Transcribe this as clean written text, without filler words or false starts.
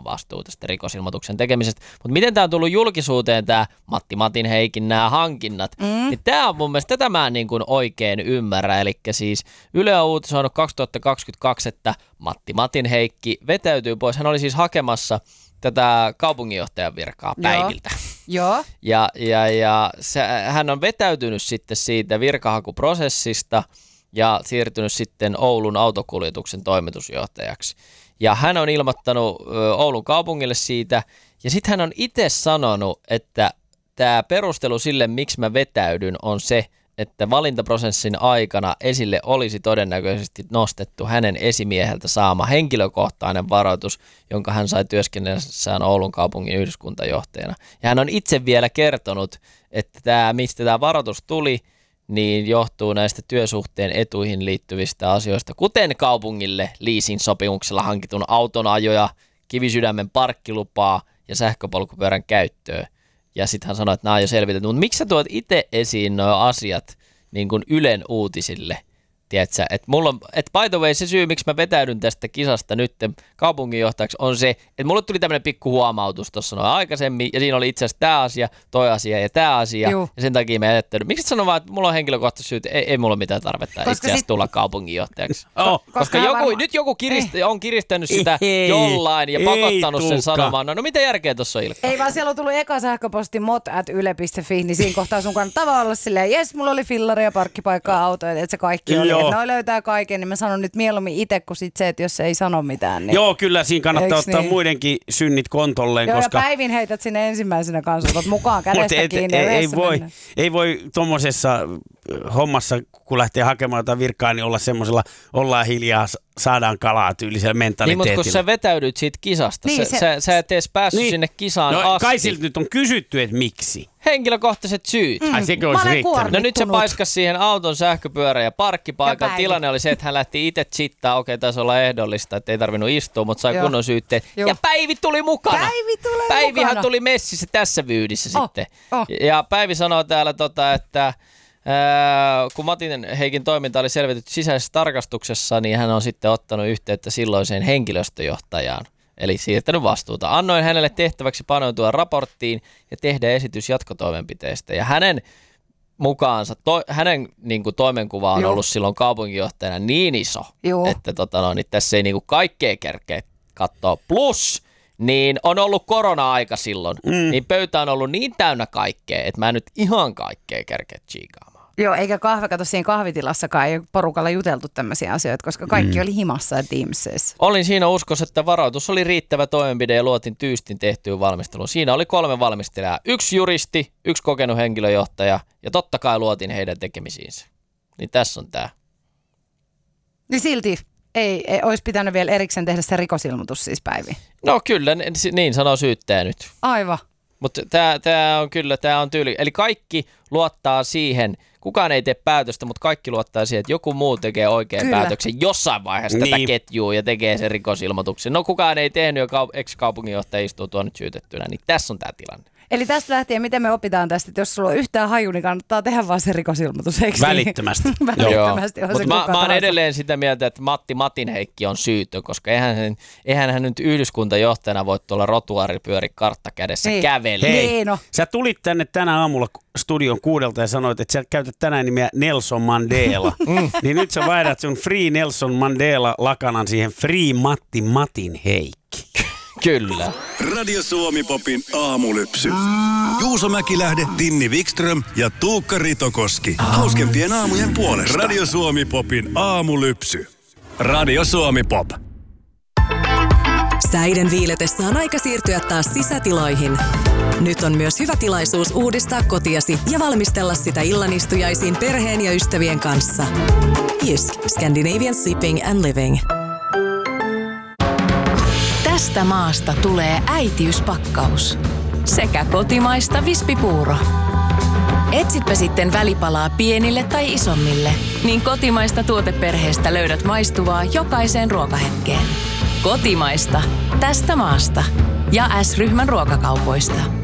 vastuu tästä rikosilmoituksen tekemisestä. Mutta miten tämä on tullut julkisuuteen, tämä Matti Matin Heikin nämä hankinnat, niin tämä on mun mielestä, tätä mä en niin kuin oikein ymmärrä. Eli siis Yle on uutisoinut 2022, että Matti Matin Heikki vetäytyy pois. Hän oli siis hakemassa tätä kaupunginjohtajan virkaa Päiviltä. Joo. Ja hän on vetäytynyt sitten siitä virkahakuprosessista ja siirtynyt sitten Oulun autokuljetuksen toimitusjohtajaksi. Ja hän on ilmoittanut Oulun kaupungille siitä, ja sitten hän on itse sanonut, että tämä perustelu sille, miksi mä vetäydyn, on se, että valintaprosessin aikana esille olisi todennäköisesti nostettu hänen esimieheltä saama henkilökohtainen varoitus, jonka hän sai työskennellessään Oulun kaupungin yhdyskuntajohtajana. Ja hän on itse vielä kertonut, että mistä tämä varoitus tuli, niin johtuu näistä työsuhteen etuihin liittyvistä asioista, kuten kaupungille leasing-sopimuksella hankitun auton ajoja, kivisydämen parkkilupaa ja sähköpolkupyörän käyttöä. Ja sitten hän sanoi, että nämä on jo selvitetty. Mutta miksi sä tuot itse esiin nuo asiat niin kuin Ylen uutisille? Tiedätkö, että mulla on, että by the way, se syy, miksi mä vetäydyn tästä kisasta nyt kaupunginjohtajaksi, on se, että mulle tuli tämmöinen pikku huomautus tuossa noin aikaisemmin, ja siinä oli itse asiassa tämä asia, toi asia ja tämä asia, ja sen takia mä ajattelin, miksi et sano vaan, että mulla on henkilökohtaisesti syyt, ei mulla mitään tarvetta itse asiassa tulla kaupunginjohtajaksi. Koska nyt joku on kiristänyt sitä jollain ja pakottanut sen sanomaan, no mitä järkeä tuossa on, Ilkka? Ei vaan siellä on tullut eka sähköposti mot@yle.fi, niin siinä kohtaa sun kannattaa olla silleen, jes, mulla oli fillari ja parkkipaikkaa autoja, että se kaikki oli. Että noi löytää kaiken, niin mä sanon nyt mieluummin itse kuin sit se, että jos ei sano mitään. Niin... Joo, kyllä siinä kannattaa ottaa muidenkin synnit kontolleen. Joo, koska... ja Päivin heität sinne ensimmäisenä kanssa, otat mukaan kädestä kiinni. Ei voi tommosessa hommassa, kun lähtee hakemaan jotain virkaa, niin olla semmoisella, ollaan hiljaa, saadaan kalaa tyylisellä mentaliteetillä. Niin, mutta kun sä vetäydyt siitä kisasta, niin, sä et edes päässyt sinne kisaan asti. Kai siltä nyt on kysytty, että miksi. Henkilökohtaiset syyt. Sekin olisi riittänyt. No nyt se paiskas siihen auton, sähköpyörän ja parkkipaikan. Tilanne oli se, että hän lähti itse chittaa. Okei, taisi olla ehdollista, että ei tarvinnut istua, mutta sai kunnon syytteen. Ja Päivi tuli mukana. Päivihän tuli messissä tässä vyydissä sitten. Ja Päivi sanoo täällä, että kun Matin Heikin toiminta oli selvitetty sisäisessä tarkastuksessa, niin hän on sitten ottanut yhteyttä silloiseen henkilöstöjohtajaan. Eli siirtänyt vastuuta. Annoin hänelle tehtäväksi paneutua raporttiin ja tehdä esitys jatkotoimenpiteistä. Ja hänen mukaansa, hänen niin kuin toimenkuva on ollut silloin kaupunginjohtajana niin iso, että niin tässä ei niin kuin kaikkea kerkeä katsoa. Plus, niin on ollut korona-aika silloin, niin pöytä on ollut niin täynnä kaikkea, että mä en nyt ihan kaikkea kerkeä tsiikaamaan. Joo, eikä kato siinä kahvitilassakaan ei porukalla juteltu tämmöisiä asioita, koska kaikki oli himassa ja Teamsissa. Olin siinä uskossa, että varoitus oli riittävä toimenpide ja luotin tyystin tehtyyn valmisteluun. Siinä oli 3 valmistelijaa. 1 juristi, 1 kokenut henkilöjohtaja ja totta kai luotin heidän tekemisiinsä. Niin tässä on tämä. Niin silti ei olisi pitänyt vielä erikseen tehdä se rikosilmoitus siis Päivi. No kyllä, niin sanoo syyttäjä nyt. Aivan. Mutta tämä on tyyli. Eli kaikki luottaa siihen, kukaan ei tee päätöstä, mutta kaikki luottaa siihen, että joku muu tekee oikean päätöksen jossain vaiheessa tätä ketjua ja tekee sen rikosilmoituksen. No kukaan ei tehnyt ja ex-kaupunginjohtaja istuu tuon nyt syytettynä, niin tässä on tämä tilanne. Eli tästä lähtien, miten me opitaan tästä, että jos sulla on yhtään haju, niin kannattaa tehdä vaan se rikosilmoitus, eikö välittömästi. Niin? Välittömästi. Mutta mä oon edelleen sitä mieltä, että Matin Heikki on syytön, koska eihän hän nyt yhdyskuntajohtajana voi tuolla rotuaaripyöri kartta kädessä kävellä. Hei, sä tulit tänne tänä aamulla studion 6 ja sanoit, että sä käytät tänään nimeä Nelson Mandela. Niin nyt sä vaihdat sun Free Nelson Mandela lakanan siihen Free Matin Heikki. Kyllä. Radio Suomi Popin aamulypsy. Juuso Mäkilähde, Tinni Wikström ja Tuukka Ritokoski. Hauskempien aamujen puolesta. Radio Suomi Popin aamulypsy. Radio Suomi Pop. Säiden viiletessä on aika siirtyä taas sisätiloihin. Nyt on myös hyvä tilaisuus uudistaa kotiasi ja valmistella sitä illanistujaisiin perheen ja ystävien kanssa. Jysk, Scandinavian Sleeping and Living. Tästä maasta tulee äitiyspakkaus. Sekä kotimaista vispipuuro. Etsitpä sitten välipalaa pienille tai isommille, niin kotimaista tuoteperheestä löydät maistuvaa jokaiseen ruokahetkeen. Kotimaista. Tästä maasta. Ja S-ryhmän ruokakaupoista.